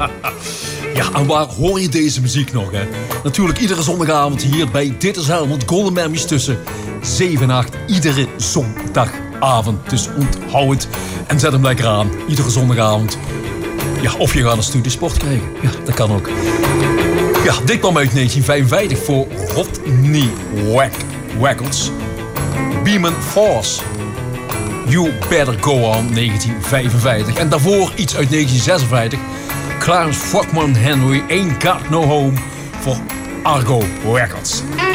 Ja, en waar hoor je deze muziek nog, hè? Natuurlijk iedere zondagavond hier bij Dit is Helmond Golden Memories tussen 7 en 8. Iedere zondagavond. Dus onthoud het en zet hem lekker aan. Iedere zondagavond. Ja, of je gaat een studiesport krijgen. Ja, dat kan ook. Ja, dit kwam uit 1955 voor Rodney Records. Beeman Force. You Better Go On, 1955. En daarvoor iets uit 1956. Clarence Frogman Henry, Ain't Got No Home voor Argo Records.